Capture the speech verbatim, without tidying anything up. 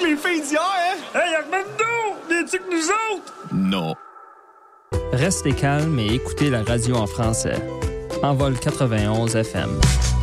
que les filles d'hier, hein? Hey, Armando! Viens-tu que nous autres? Non. Restez calme et écoutez la radio en français. Envol quatre-vingt-onze F M.